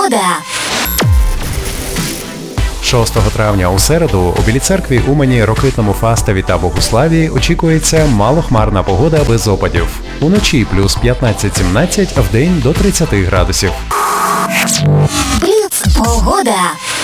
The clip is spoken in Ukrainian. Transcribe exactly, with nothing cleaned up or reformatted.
Погода. шостого травня у середу у Білій церкві, Умані, Рокитному, Фастові та Богуславі очікується малохмарна погода без опадів. Уночі плюс п'ятнадцять-сімнадцять, а вдень до тридцяти градусів. Бліц. Погода.